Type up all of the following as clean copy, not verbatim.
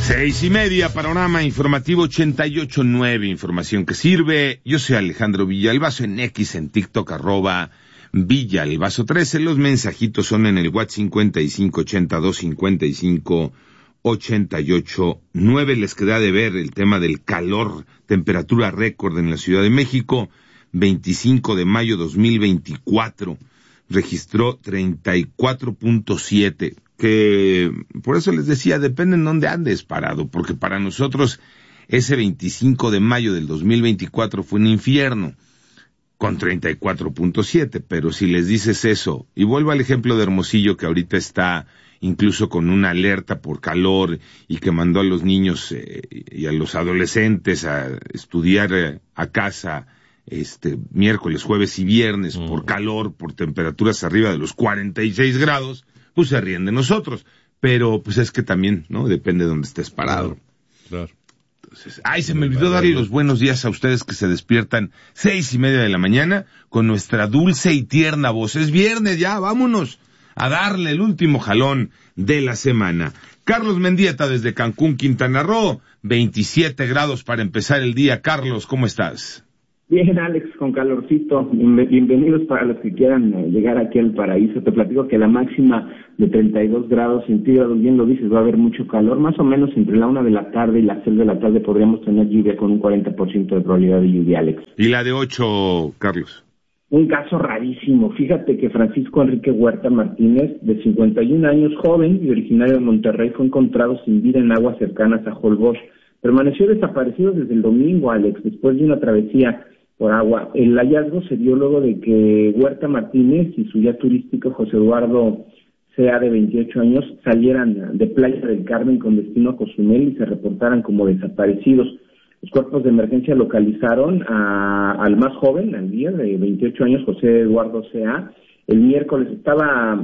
6:30, Panorama Informativo 88.9, información que sirve. Yo soy Alejandro Villalbazo, en X, en TikTok, @Villalbazo13. Los mensajitos son en el WhatsApp 5582558889. Les queda de ver el tema del calor, temperatura récord en la Ciudad de México. 25 de mayo 2024, registró 34.7, que por eso les decía, depende en dónde andes parado, porque para nosotros ese 25 de mayo del 2024 fue un infierno, con 34.7, pero si les dices eso, y vuelvo al ejemplo de Hermosillo, que ahorita está incluso con una alerta por calor, y que mandó a los niños y a los adolescentes a estudiar a casa, miércoles, jueves y viernes, por calor, por temperaturas arriba de los 46 grados, pues se ríen de nosotros. Pero, pues es que también, ¿no? Depende de dónde estés parado. Claro. Entonces, se me olvidó darle los buenos días a ustedes que se despiertan 6:30 de la mañana con nuestra dulce y tierna voz. Es viernes ya, vámonos a darle el último jalón de la semana. Carlos Mendieta desde Cancún, Quintana Roo, 27 grados para empezar el día. Carlos, ¿cómo estás? Bien, Alex, con calorcito. Bienvenidos para los que quieran llegar aquí al paraíso. Te platico que la máxima de 32 grados centígrados, bien lo dices, va a haber mucho calor. Más o menos entre la 1 de la tarde y las 6 de la tarde podríamos tener lluvia con un 40% de probabilidad de lluvia, Alex. ¿Y la de 8, Carlos? Un caso rarísimo. Fíjate que Francisco Enrique Huerta Martínez, de 51 años, joven y originario de Monterrey, fue encontrado sin vida en aguas cercanas a Holbox. Permaneció desaparecido desde el domingo, Alex, después de una travesía por agua. El hallazgo se dio luego de que Huerta Martínez y su guía turístico José Eduardo C.A. de 28 años salieran de Playa del Carmen con destino a Cozumel y se reportaran como desaparecidos. Los cuerpos de emergencia localizaron al más joven, al guía de 28 años, José Eduardo C.A. El miércoles estaba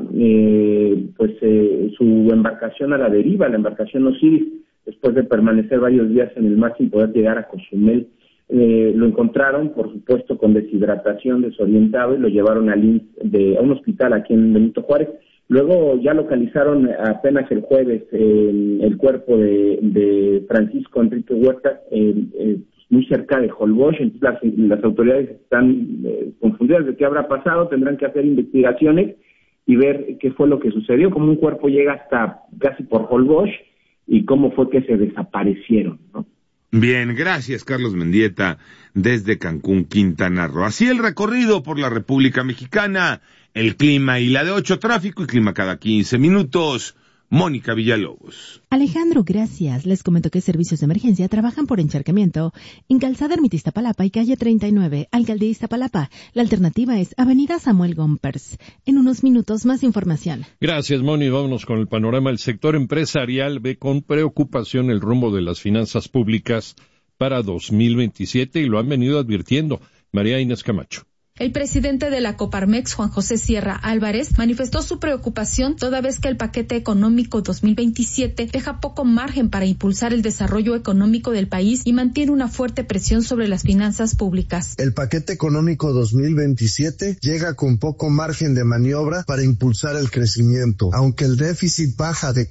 su embarcación a la deriva, la embarcación Osiris, después de permanecer varios días en el mar sin poder llegar a Cozumel. Lo encontraron, por supuesto, con deshidratación, desorientado, y lo llevaron a un hospital aquí en Benito Juárez. Luego ya localizaron apenas el jueves el cuerpo de Francisco Enrique Huerta, muy cerca de Holbox. Entonces las autoridades están confundidas de qué habrá pasado, tendrán que hacer investigaciones y ver qué fue lo que sucedió, cómo un cuerpo llega hasta casi por Holbox y cómo fue que se desaparecieron, ¿no? Bien, gracias Carlos Mendieta desde Cancún, Quintana Roo. Así el recorrido por la República Mexicana, el clima y la de 8, tráfico y clima cada 15 minutos. Mónica Villalobos. Alejandro, gracias. Les comento que servicios de emergencia trabajan por encharcamiento en Calzada Ermita Iztapalapa y calle 39, Alcaldía Iztapalapa. La alternativa es Avenida Samuel Gompers. En unos minutos más información. Gracias, Moni. Vámonos con el panorama. El sector empresarial ve con preocupación el rumbo de las finanzas públicas para 2027 y lo han venido advirtiendo. María Inés Camacho. El presidente de la Coparmex, Juan José Sierra Álvarez, manifestó su preocupación toda vez que el paquete económico 2027 deja poco margen para impulsar el desarrollo económico del país y mantiene una fuerte presión sobre las finanzas públicas. El paquete económico 2027 llega con poco margen de maniobra para impulsar el crecimiento. Aunque el déficit baja de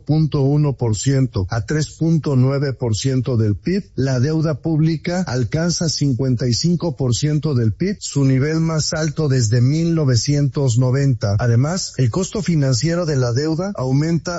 4.1% a 3.9% del PIB, la deuda pública alcanza 55% del PIB, su nivel más alto desde 1990. Además, el costo financiero de la deuda aumenta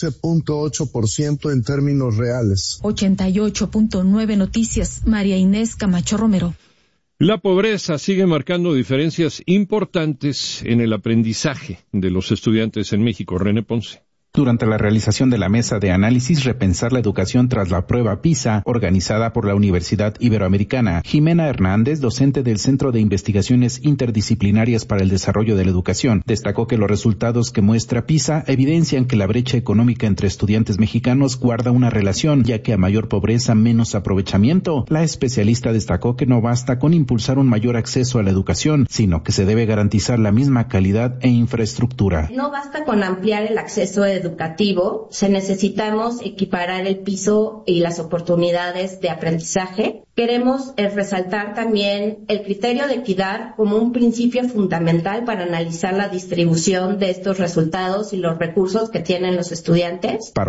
11.8% en términos reales. 88.9 Noticias, María Inés Camacho Romero. La pobreza sigue marcando diferencias importantes en el aprendizaje de los estudiantes en México. René Ponce. Durante la realización de la mesa de análisis Repensar la educación tras la prueba PISA, organizada por la Universidad Iberoamericana, Jimena Hernández, docente del Centro de Investigaciones Interdisciplinarias para el Desarrollo de la Educación, destacó que los resultados que muestra PISA evidencian que la brecha económica entre estudiantes mexicanos guarda una relación, ya que a mayor pobreza, menos aprovechamiento. La especialista destacó que no basta con impulsar un mayor acceso a la educación, sino que se debe garantizar la misma calidad e infraestructura. No basta con ampliar el acceso a educativo, necesitamos equiparar el piso y las oportunidades de aprendizaje. Queremos resaltar también el criterio de equidad como un principio fundamental para analizar la distribución de estos resultados y los recursos que tienen los estudiantes. Para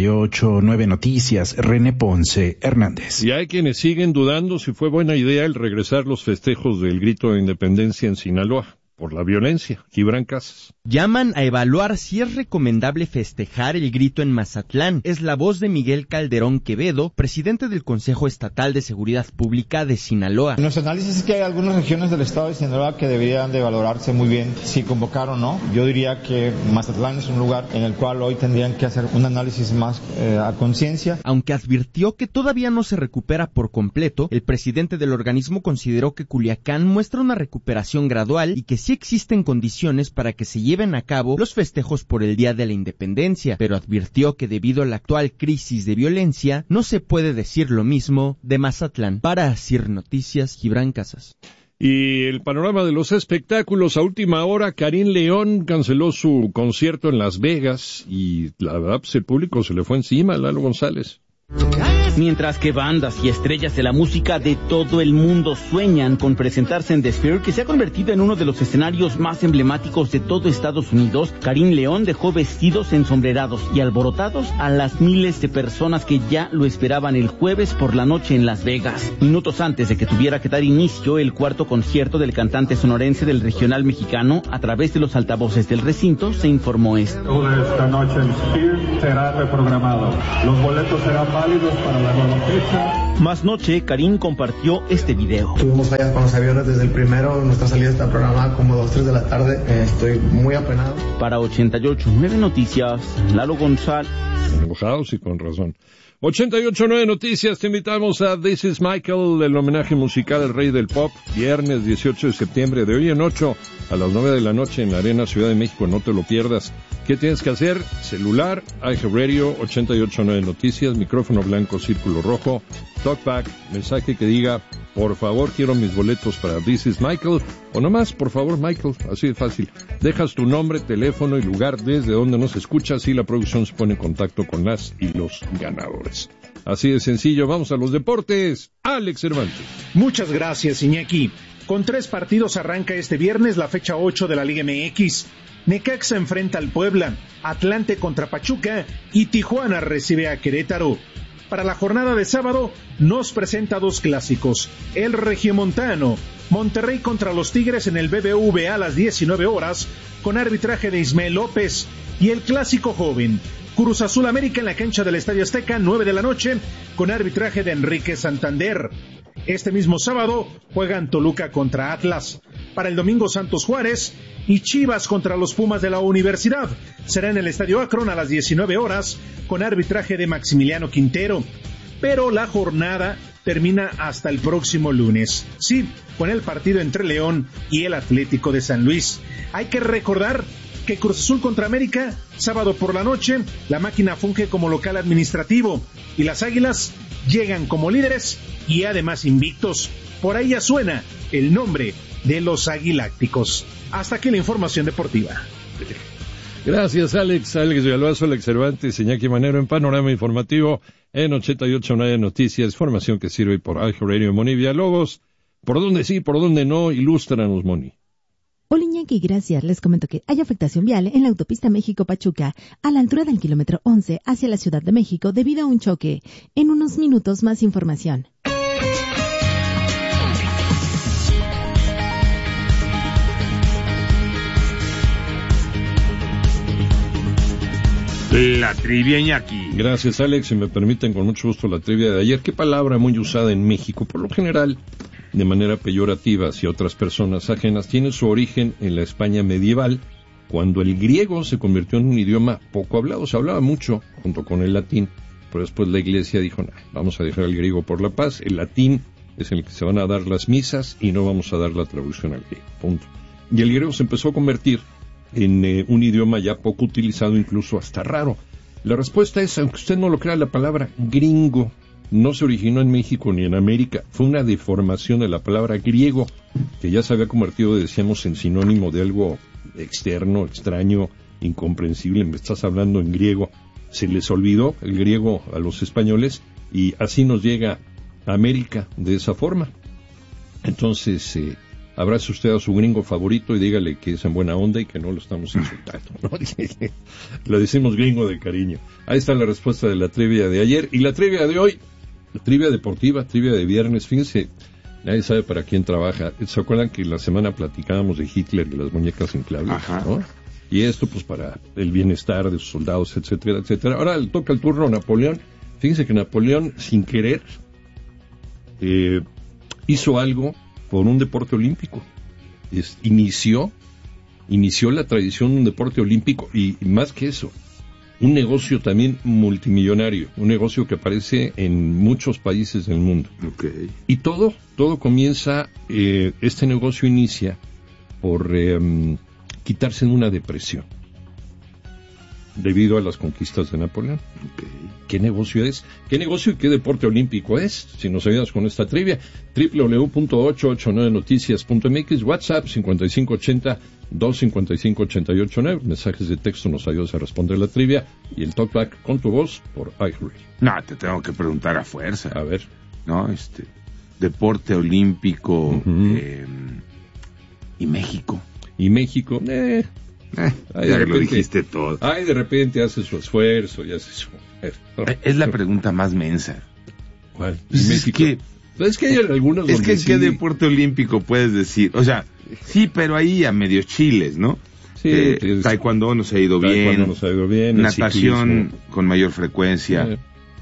88.9 Noticias, René Ponce Hernández. Y hay quienes siguen dudando si fue buena idea el regresar los festejos del grito de independencia en Sinaloa por la violencia. Gibran Casas. Llaman a evaluar si es recomendable festejar el grito en Mazatlán. Es la voz de Miguel Calderón Quevedo, presidente del Consejo Estatal de Seguridad Pública de Sinaloa. Nuestro análisis es que hay algunas regiones del estado de Sinaloa que deberían de valorarse muy bien si convocar o no. Yo diría que Mazatlán es un lugar en el cual hoy tendrían que hacer un análisis más a conciencia. Aunque advirtió que todavía no se recupera por completo, el presidente del organismo consideró que Culiacán muestra una recuperación gradual y que sí existen condiciones para que se lleven a cabo los festejos por el Día de la Independencia, pero advirtió que debido a la actual crisis de violencia, no se puede decir lo mismo de Mazatlán. Para Asir Noticias, Gibran Casas. Y el panorama de los espectáculos, a última hora, Karim León canceló su concierto en Las Vegas y la verdad, pues el público se le fue encima a Lalo González. Mientras que bandas y estrellas de la música de todo el mundo sueñan con presentarse en The Sphere, que se ha convertido en uno de los escenarios más emblemáticos de todo Estados Unidos, Karim León dejó vestidos ensombrerados y alborotados a las miles de personas que ya lo esperaban el jueves por la noche en Las Vegas. Minutos antes de que tuviera que dar inicio el cuarto concierto del cantante sonorense del regional mexicano, a través de los altavoces del recinto se informó esto. Esta noche el Sphere será reprogramado. Los boletos serán válidos para la nueva fecha. Más noche, Karim compartió este video. Tuvimos fallas con los aviones desde el primero, nuestra salida está programada como 2-3 de la tarde, estoy muy apenado. Para 88.9 Noticias, Lalo González. Enojados y con razón. 88.9 Noticias, te invitamos a This is Michael, el homenaje musical al rey del pop, viernes 18 de septiembre, de hoy en 8 a las 9 de la noche en la Arena Ciudad de México, no te lo pierdas. ¿Qué tienes que hacer? Celular, iHeartRadio, 88.9 Noticias, micrófono blanco, círculo rojo, talkback, mensaje que diga, por favor, quiero mis boletos para This is Michael, o nomás, por favor, Michael, así de fácil. Dejas tu nombre, teléfono y lugar desde donde nos escuchas y la producción se pone en contacto con las y los ganadores. Así de sencillo, vamos a los deportes. Alex Cervantes. Muchas gracias, Iñaki. Con 3 partidos arranca este viernes la fecha 8 de la Liga MX. Necaxa enfrenta al Puebla, Atlante contra Pachuca y Tijuana recibe a Querétaro. Para la jornada de sábado nos presenta 2 clásicos. El regiomontano, Monterrey contra los Tigres en el BBVA a las 19 horas con arbitraje de Ismael López. Y el clásico joven, Cruz Azul América en la cancha del Estadio Azteca, 9 de la noche con arbitraje de Enrique Santander. Este mismo sábado juegan Toluca contra Atlas. Para el domingo Santos Juárez y Chivas contra los Pumas de la Universidad. Será en el Estadio Akron a las 19 horas con arbitraje de Maximiliano Quintero. Pero la jornada termina hasta el próximo lunes. Sí, con el partido entre León y el Atlético de San Luis. Hay que recordar que Cruz Azul contra América, sábado por la noche, la máquina funge como local administrativo y las Águilas llegan como líderes y además invictos. Por ahí ya suena el nombre de los Aguilácticos. Hasta aquí la información deportiva. Gracias, Alex. Alex Villalbazo, Alex Cervantes, Iñaki Manero en Panorama Informativo en 88.9 Noticias, información que sirve por iHeartRadio y Moni Villalobos. ¿Por dónde sí, por dónde no? Ilústranos, Moni. Hola, Iñaki, gracias. Les comento que hay afectación vial en la autopista México-Pachuca a la altura del kilómetro 11 hacia la Ciudad de México debido a un choque. En unos minutos más información. La trivia, Iñaki. Gracias, Alex. Si me permiten, con mucho gusto, la trivia de ayer. ¿Qué palabra muy usada en México, por lo general, de manera peyorativa hacia otras personas ajenas, tiene su origen en la España medieval, cuando el griego se convirtió en un idioma poco hablado? Se hablaba mucho, junto con el latín, pero después la Iglesia dijo, vamos a dejar el griego por la paz. El latín es en el que se van a dar las misas y no vamos a dar la traducción al griego. Punto. Y el griego se empezó a convertir en un idioma ya poco utilizado, incluso hasta raro. La respuesta es, aunque usted no lo crea, la palabra gringo no se originó en México ni en América. Fue una deformación de la palabra griego, que ya se había convertido, decíamos, en sinónimo de algo externo, extraño, incomprensible, me estás hablando en griego. Se les olvidó el griego a los españoles y así nos llega a América de esa forma. Entonces, abrace usted a su gringo favorito y dígale que es en buena onda y que no lo estamos insultando, ¿no? Le decimos gringo de cariño. Ahí está la respuesta de la trivia de ayer. Y la trivia de hoy, la trivia deportiva, trivia de viernes. Fíjense, nadie sabe para quién trabaja. ¿Se acuerdan que la semana platicábamos de Hitler y las muñecas inflables? ¿No? Y esto pues para el bienestar de sus soldados, etcétera, etcétera. Ahora le toca el turno a Napoleón. Fíjense que Napoleón, sin querer, hizo algo por un deporte olímpico. Inició la tradición de un deporte olímpico y más que eso, un negocio también multimillonario, un negocio que aparece en muchos países del mundo. Okay. Y todo comienza, este negocio inicia por quitarse de una depresión debido a las conquistas de Napoleón. Okay. ¿Qué negocio es? ¿Qué negocio y qué deporte olímpico es? Si nos ayudas con esta trivia, www.889noticias.mx, WhatsApp 5580-255-889, mensajes de texto nos ayudas a responder la trivia y el talkback con tu voz por iHeartRadio. No, te tengo que preguntar a fuerza. A ver. No, deporte olímpico y México. Y México, ya lo dijiste todo. Ay, de repente hace su esfuerzo y hace su... Es la pregunta más mensa. ¿Cuál? Pues México. Es que hay algunos es que sí... ¿qué deporte olímpico puedes decir? O sea, sí, pero ahí a medios chiles, ¿no? Sí, taekwondo nos ha ido bien. Natación con mayor frecuencia.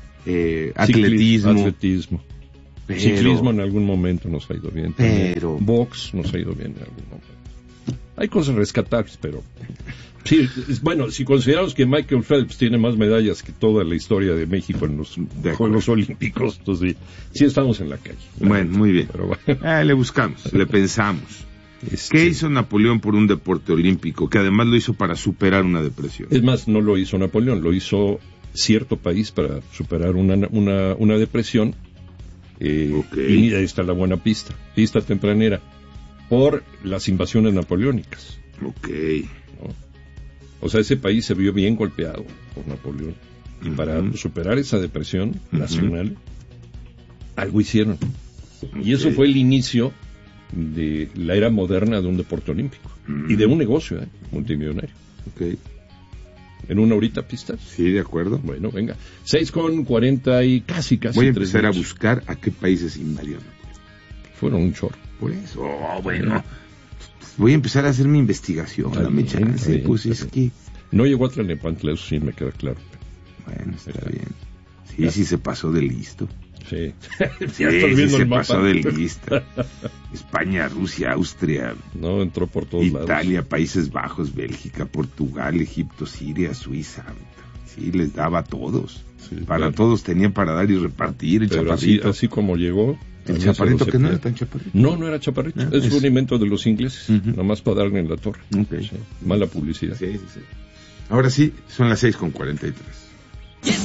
Atletismo. Pero, ciclismo en algún momento nos ha ido bien. Pero box nos ha ido bien en algún momento. Hay cosas rescatables, pero... Sí, bueno, si consideramos que Michael Phelps tiene más medallas que toda la historia de México en los Juegos Olímpicos, entonces sí estamos en la calle. Bueno, muy bien. Pero bueno. Le buscamos, le pensamos. ¿Qué hizo Napoleón por un deporte olímpico? Que además lo hizo para superar una depresión. Es más, no lo hizo Napoleón, lo hizo cierto país para superar una depresión. Y ahí está la buena pista tempranera, por las invasiones napoleónicas. Okay. ¿No? O sea, ese país se vio bien golpeado por Napoleón. Y para superar esa depresión nacional, algo hicieron. Y eso fue el inicio de la era moderna de un deporte olímpico. Y de un negocio multimillonario. Okay. ¿En una horita pistas? Sí, de acuerdo. Bueno, venga. 6:40 y casi. Voy a empezar a buscar a qué países invadieron. Fueron un chorro. Por eso, bueno. Voy a empezar a hacer mi investigación. Dame chance, pues es que... No llegó a Tlalnepantla, eso sí me queda claro. Bueno, está bien. Sí, se pasó de listo. Sí. Se pasó de lista. España, Rusia, Austria. No, entró por todos lados. Italia, Países Bajos, Bélgica, Portugal, Egipto, Siria, Suiza. Sí, les daba a todos. Sí, todos tenían para dar y repartir. Pero así como llegó... El chaparrito, que no era tan chaparrito. No era chaparrito. Es un invento de los ingleses. Nomás para darle en la torre. Okay. Sí, mala publicidad. Sí. Ahora sí, son las 6:43.